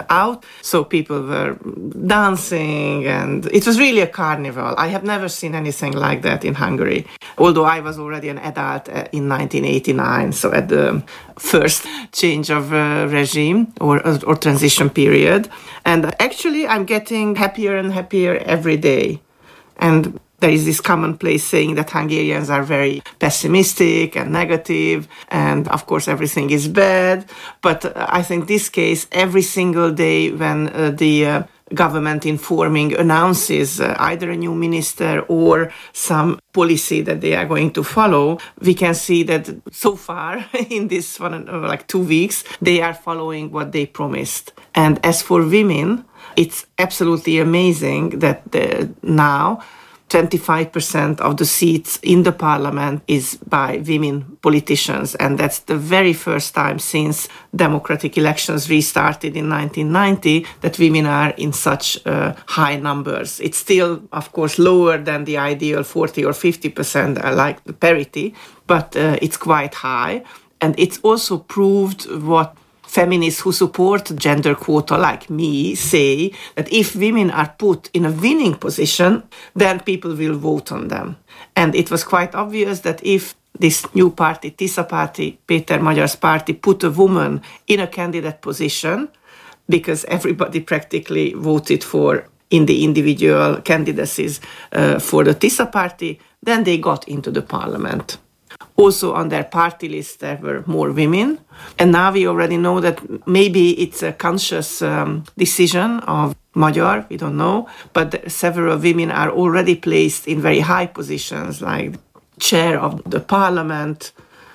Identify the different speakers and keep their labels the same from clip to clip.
Speaker 1: out. So people were dancing, and it was really a carnival. I have never seen anything like that in Hungary, although I was already an adult in 1989, so at the first change of regime or transition period. And actually, I'm getting happier and happier every day. And there is this commonplace saying that Hungarians are very pessimistic and negative, and of course everything is bad. But I think this case, every single day when the government informing announces either a new minister or some policy that they are going to follow, we can see that so far in this 2 weeks, they are following what they promised. And as for women, it's absolutely amazing that now 25% of the seats in the parliament is by women politicians. And that's the very first time since democratic elections restarted in 1990 that women are in such high numbers. It's still, of course, lower than the ideal 40 or 50%, like the parity, but it's quite high. And it's also proved what feminists who support gender quota like me say, that if women are put in a winning position, then people will vote on them. And it was quite obvious that if this new party, TISZA party, Péter Magyar's party, put a woman in a candidate position, because everybody practically voted for in the individual candidacies for the TISZA party, then they got into the parliament. Also on their party list, there were more women. And now we already know that maybe it's a conscious decision of Magyar, we don't know, but several women are already placed in very high positions, like chair of the parliament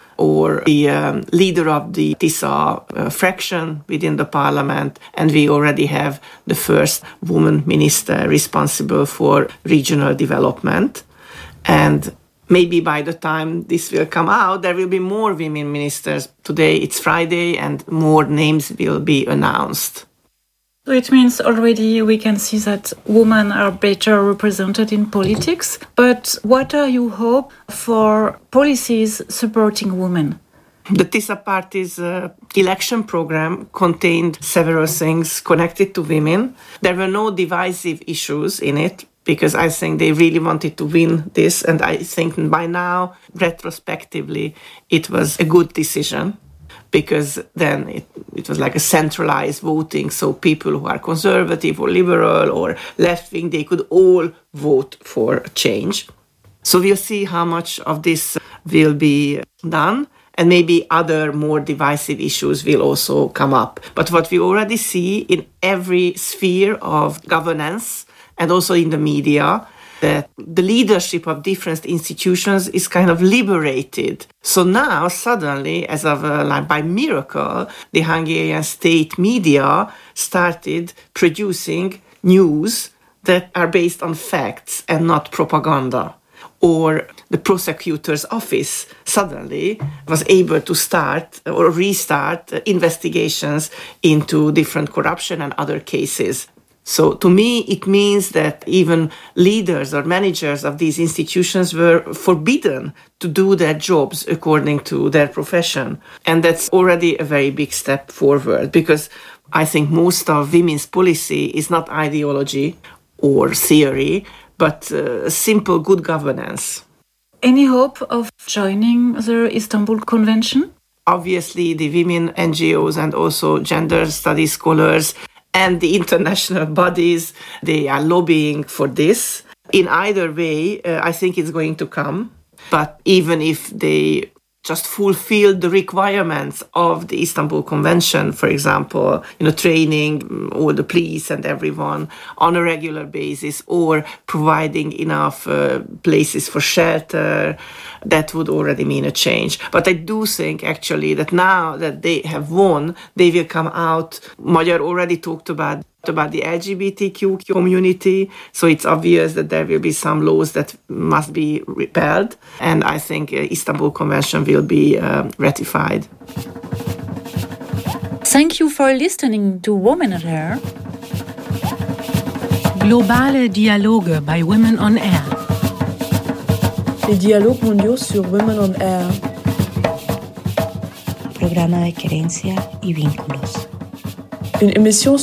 Speaker 1: or the leader of the TISZA fraction within the parliament. And we already have the first woman minister responsible for regional development. And maybe by the time this will come out, there will be more women ministers. Today it's Friday and more names will be announced.
Speaker 2: So it means already we can see that women are better represented in politics. But what are your hope for policies supporting women?
Speaker 1: The TISZA party's election program contained several things connected to women. There were no divisive issues in it, because I think they really wanted to win this. And I think by now, retrospectively, it was a good decision, because then it was like a centralized voting. So people who are conservative or liberal or left-wing, they could all vote for change. So we'll see how much of this will be done. And maybe other more divisive issues will also come up. But what we already see in every sphere of governance, and also in the media, that the leadership of different institutions is kind of liberated. So now, suddenly, as of like by miracle, the Hungarian state media started producing news that are based on facts and not propaganda. Or the prosecutor's office suddenly was able to start or restart investigations into different corruption and other cases. So to me, it means that even leaders or managers of these institutions were forbidden to do their jobs according to their profession. And that's already a very big step forward, because I think most of women's policy is not ideology or theory, but simple good governance.
Speaker 2: Any hope of joining the Istanbul Convention?
Speaker 1: Obviously, the women NGOs and also gender studies scholars and the international bodies, they are lobbying for this. In either way, I think it's going to come. But even if they just fulfill the requirements of the Istanbul Convention, for example, training all the police and everyone on a regular basis, or providing enough places for shelter, that would already mean a change. But I do think actually that now that they have won, they will come out. Magyar already talked about the LGBTQ community, so it's obvious that there will be some laws that must be repealed, and I think Istanbul Convention will be ratified.
Speaker 2: Thank you for listening to Women on Air.
Speaker 3: Globale Dialoge bei Women on Air.
Speaker 4: Les dialogues mondiaux sur Women on Air.
Speaker 5: Programa de Querencia y Vínculos.
Speaker 4: Une émission